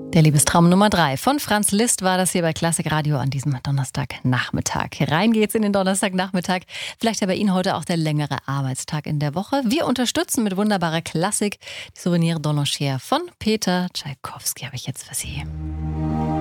Der Liebestraum Nummer 3 von Franz Liszt war das hier bei Klassik Radio an diesem Donnerstagnachmittag. Rein geht's in den Donnerstagnachmittag. Vielleicht aber Ihnen heute auch der längere Arbeitstag in der Woche. Wir unterstützen mit wunderbarer Klassik die Souvenir d'Enchères von Peter Tschaikowski habe ich jetzt für Sie.